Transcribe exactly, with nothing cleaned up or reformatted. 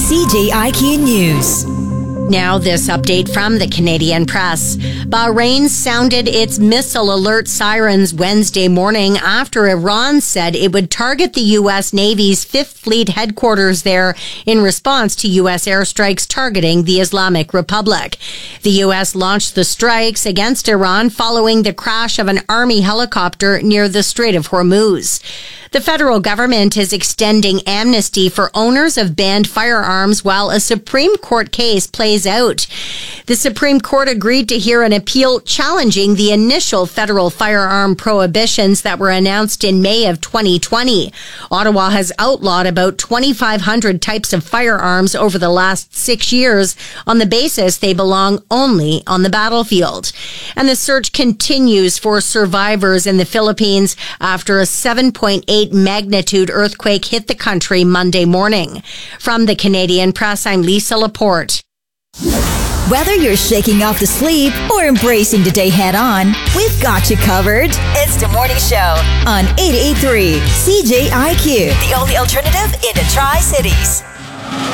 C J I Q News. Now, this update from the Canadian Press. Bahrain sounded its missile alert sirens Wednesday morning after Iran said it would target the U S Navy's Fifth Fleet headquarters there in response to U S airstrikes targeting the Islamic Republic. The U S launched the strikes against Iran following the crash of an Army helicopter near the Strait of Hormuz. The federal government is extending amnesty for owners of banned firearms while a Supreme Court case plays out. The Supreme Court agreed to hear an appeal challenging the initial federal firearm prohibitions that were announced in May of twenty twenty. Ottawa has outlawed about twenty-five hundred types of firearms over the last six years on the basis they belong only on the battlefield. And the search continues for survivors in the Philippines after a seven point eight magnitude earthquake hit the country Monday morning. From the Canadian Press, I'm Lisa Laporte. Whether you're shaking off the sleep or embracing the day head on, we've got you covered. It's the morning show on eighty-eight point three C J I Q, the only alternative in the Tri-Cities.